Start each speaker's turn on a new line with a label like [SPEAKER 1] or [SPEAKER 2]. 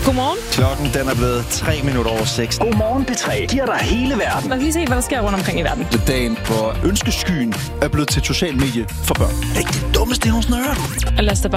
[SPEAKER 1] Godmorgen.
[SPEAKER 2] Klokken den er blevet 6:03.
[SPEAKER 3] Godmorgen P3 giver dig hele verden.
[SPEAKER 1] Lad os lige se, hvad der sker rundt omkring i verden.
[SPEAKER 2] Det er dagen, hvor ønskeskyen er blevet til et socialt medie for børn. Det er ikke det dummeste, jeg nørdet.
[SPEAKER 1] Lad os da